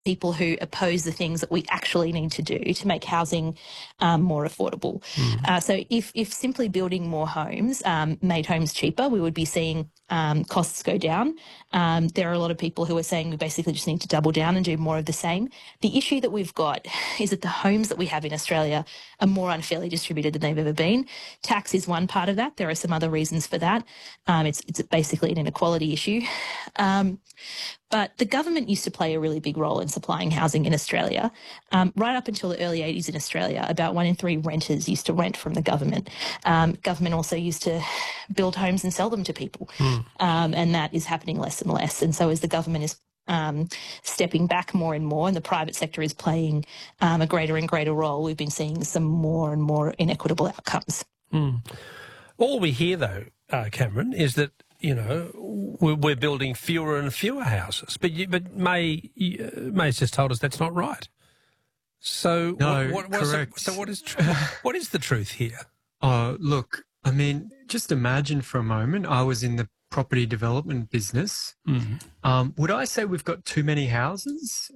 people who oppose the things that we actually need to do to make housing more affordable. So if simply building more homes made homes cheaper, we would be seeing costs go down. There are a lot of people who are saying we basically just need to double down and do more of the same. The issue that we've got is that the homes that we have in Australia are more unfairly distributed than they've ever been. Tax is one part of that. There are some other reasons for that. It's basically an inequality issue. But the government used to play a really big role in supplying housing in Australia. Right up until the early 80s in Australia, about 1 in 3 renters used to rent from the government. Government also used to build homes and sell them to people. And that is happening less and less. And so as the government is stepping back more and more and the private sector is playing a greater and greater role, we've been seeing some more and more inequitable outcomes. All we hear, though, Cameron, is that we're building fewer and fewer houses. But May's just told us that's not right. So no, correct. So what is the truth here? Look, I mean, just imagine for a moment, I was in the property development business. Would I say we've got too many houses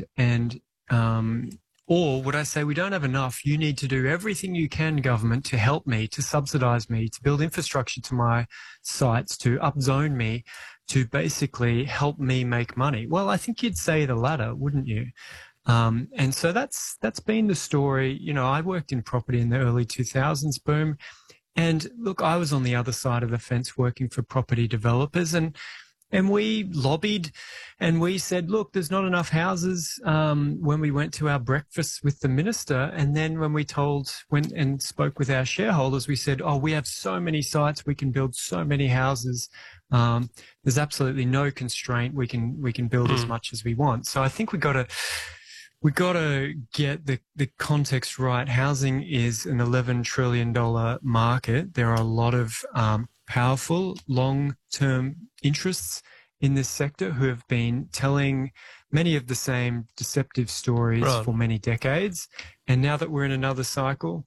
or would I say we don't have enough? You need to do everything you can, government, to help me, to subsidise me, to build infrastructure to my sites, to upzone me, to basically help me make money. Well, I think you'd say the latter, wouldn't you? And so that's been the story. I worked in property in the early 2000s boom. And look, I was on the other side of the fence working for property developers and we lobbied and we said, look, there's not enough houses when we went to our breakfast with the minister. And then when we went and spoke with our shareholders, we said, we have so many sites, we can build so many houses. There's absolutely no constraint. We can build as much as we want. So I think we got to get the context right. Housing is an $11 trillion market. There are a lot of powerful long-term interests in this sector who have been telling many of the same deceptive stories for many decades. And now that we're in another cycle,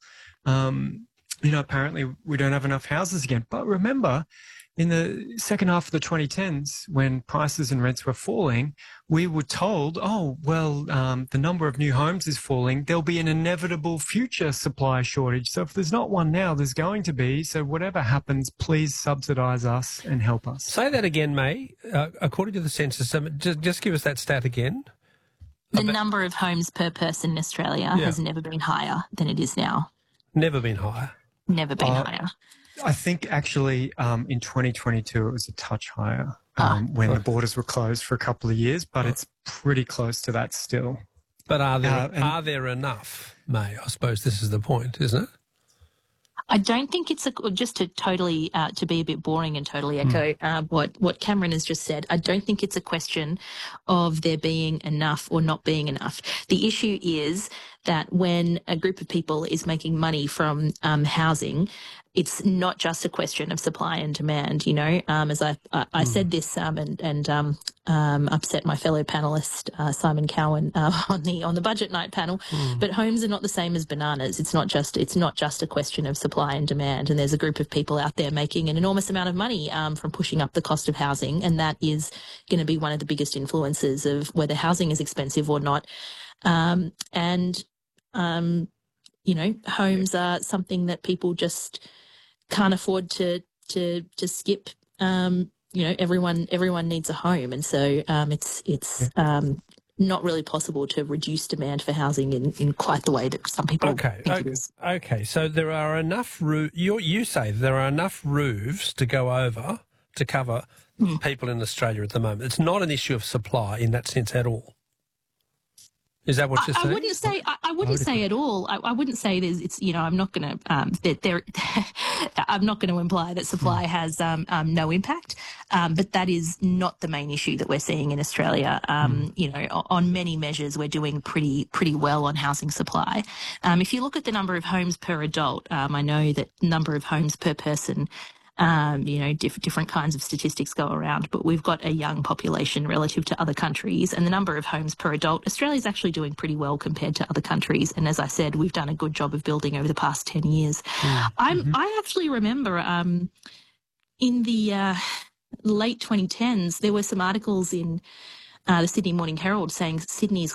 apparently we don't have enough houses again. But remember, in the second half of the 2010s, when prices and rents were falling, we were told, the number of new homes is falling. There'll be an inevitable future supply shortage. So if there's not one now, there's going to be. So whatever happens, please subsidise us and help us. Say that again, May. According to the census, just give us that stat again. The number of homes per person in Australia has never been higher than it is now. Never been higher? Never been higher. I think actually in 2022 it was a touch higher when the borders were closed for a couple of years, but it's pretty close to that still. But are there enough, May? I suppose this is the point, isn't it? I don't think it's just to totally to be a bit boring and totally echo what Cameron has just said. I don't think it's a question of there being enough or not being enough. The issue is that when a group of people is making money from housing, it's not just a question of supply and demand. As I said this and upset my fellow panelist Simon Cowan on the budget night panel. But homes are not the same as bananas. It's not just a question of supply and demand. And there's a group of people out there making an enormous amount of money from pushing up the cost of housing, and that is going to be one of the biggest influences of whether housing is expensive or not. Homes are something that people just can't afford to skip. Everyone needs a home, and so it's not really possible to reduce demand for housing in quite the way that some people think it is. Okay, so there are enough you say there are enough roofs to go over to cover people in Australia at the moment. It's not an issue of supply in that sense at all. Is that what you're saying? I wouldn't say at all. I wouldn't say it's. I'm not going to. I'm not going to imply that supply has no impact. But that is not the main issue that we're seeing in Australia. On many measures, we're doing pretty well on housing supply. If you look at the number of homes per adult, I know that number of homes per person. Different kinds of statistics go around, but we've got a young population relative to other countries, and the number of homes per adult, Australia's actually doing pretty well compared to other countries. And as I said, we've done a good job of building over the past 10 years. I actually remember in the late 2010s, there were some articles in the Sydney Morning Herald saying Sydney's